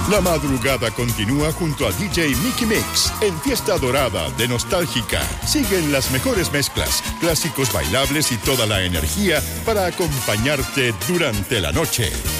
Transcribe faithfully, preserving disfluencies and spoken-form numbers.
La madrugada continúa junto a D J Mickey Mix en Fiesta Dorada de Nostálgica. Siguen las mejores mezclas, clásicos bailables y toda la energía para acompañarte durante la noche.